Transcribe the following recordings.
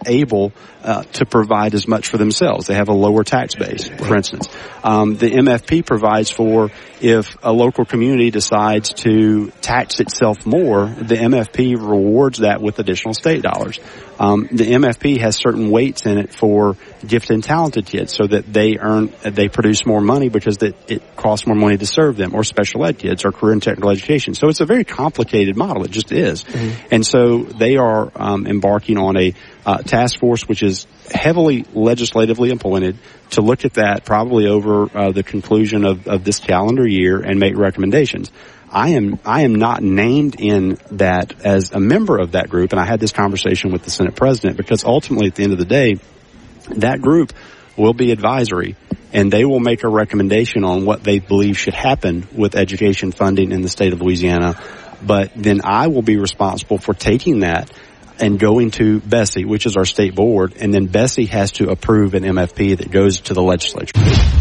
able to provide as much for themselves. They have a lower tax base, for instance. The MFP provides for if a local community decides to tax itself more, the MFP rewards that with additional state dollars. The MFP has certain weights in it for gifted and talented kids so that they produce more money because it costs more money to serve them, or special ed kids or career and technical education. So it's a very complicated model. It just is. Mm-hmm. And so they are embarking on a task force which is heavily legislatively appointed to look at that probably over the conclusion of this calendar year and make recommendations. I am not named in that as a member of that group, and I had this conversation with the Senate President because ultimately at the end of the day, that group will be advisory, and they will make a recommendation on what they believe should happen with education funding in the state of Louisiana. But then I will be responsible for taking that and going to Bessie, which is our state board, and then Bessie has to approve an MFP that goes to the legislature.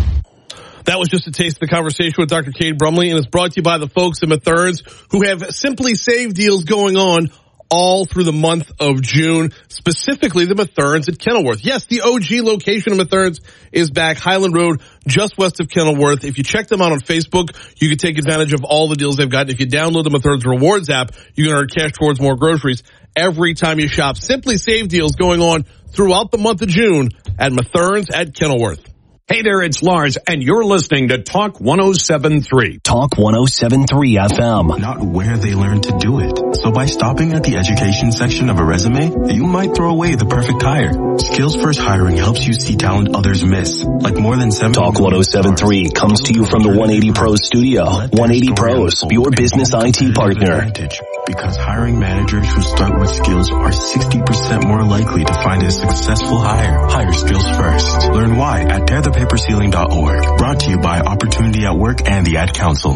That was just a taste of the conversation with Dr. Cade Brumley, and it's brought to you by the folks at Mathern's who have Simply Save deals going on all through the month of June, specifically the Mathern's at Kenilworth. Yes, the OG location of Mathern's is back, Highland Road, just west of Kenilworth. If you check them out on Facebook, you can take advantage of all the deals they've got. And if you download the Mathern's Rewards app, you can earn cash towards more groceries every time you shop. Simply Save deals going on throughout the month of June at Mathern's at Kenilworth. Hey there, it's Lars, and you're listening to Talk 107.3. Talk 107.3 FM. Not where they learn to do it. So by stopping at the education section of a resume, you might throw away the perfect hire. Skills First Hiring helps you see talent others miss. Like more than 7. Talk 107.3 comes to you from the 180 Pros studio. 180 Pros, your business IT partner. Because hiring managers who start with skills are 60% more likely to find a successful hire. Hire skills first. Learn why at tearthepaperceiling.org. Brought to you by Opportunity at Work and the Ad Council.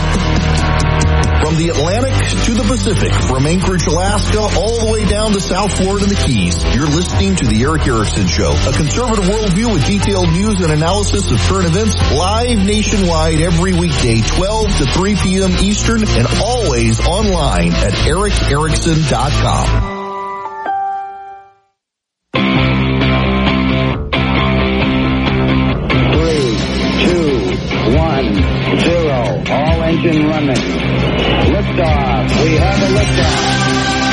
From the Atlantic to the Pacific, from Anchorage, Alaska, all the way down to South Florida and the Keys, you're listening to The Eric Erickson Show, a conservative worldview with detailed news and analysis of current events, live nationwide every weekday, 12 to 3 p.m. Eastern, and always online at ericerickson.com. All engine running. Liftoff. We have a liftoff.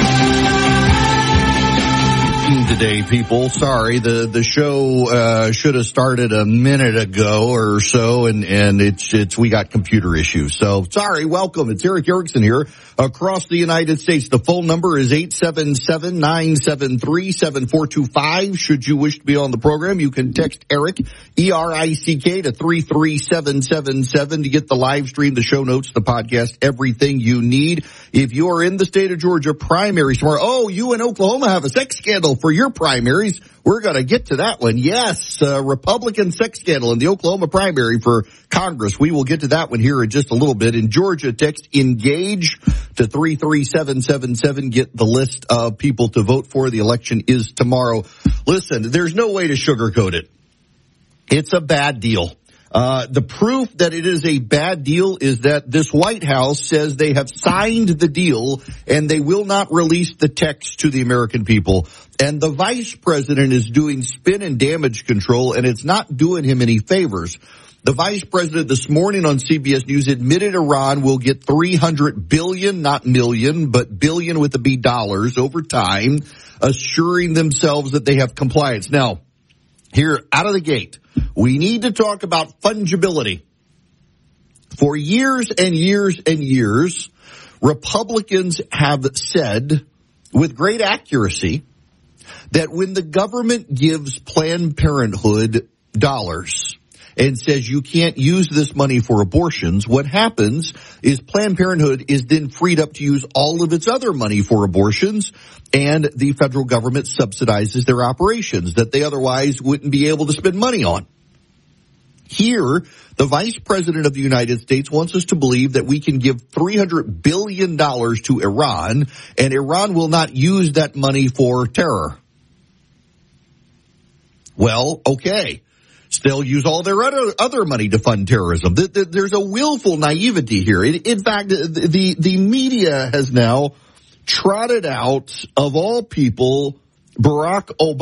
Today, people. Sorry, the show should have started a minute ago or so, and it's we got computer issues. So sorry. Welcome. It's Eric Erickson here across the United States. The phone number is 877-973-7425. Should you wish to be on the program, you can text Eric ERICK to 33777 to get the live stream, the show notes, the podcast, everything you need. If you are in the state of Georgia primaries tomorrow, you in Oklahoma have a sex scandal for your primaries. We're going to get to that one. Yes, Republican sex scandal in the Oklahoma primary for Congress. We will get to that one here in just a little bit. In Georgia, text ENGAGE to 33777. Get the list of people to vote for. The election is tomorrow. Listen, there's no way to sugarcoat it. It's a bad deal. The proof that it is a bad deal is that this White House says they have signed the deal and they will not release the text to the American people. And the vice president is doing spin and damage control, and it's not doing him any favors. The vice president this morning on CBS News admitted Iran will get $300 billion, not million, but billion with a B dollars over time, assuring themselves that they have compliance. Now, here out of the gate, we need to talk about fungibility. For years and years and years, Republicans have said with great accuracy that when the government gives Planned Parenthood dollars and says you can't use this money for abortions, what happens is Planned Parenthood is then freed up to use all of its other money for abortions, and the federal government subsidizes their operations that they otherwise wouldn't be able to spend money on. Here, the vice president of the United States wants us to believe that we can give $300 billion to Iran, and Iran will not use that money for terror. Well, okay. Still use all their other money to fund terrorism. There's a willful naivety here. In fact, the media has now trotted out, of all people, Barack Obama.